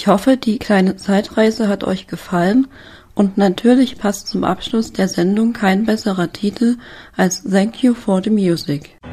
Ich hoffe, die kleine Zeitreise hat euch gefallen und natürlich passt zum Abschluss der Sendung kein besserer Titel als Thank You for the Music.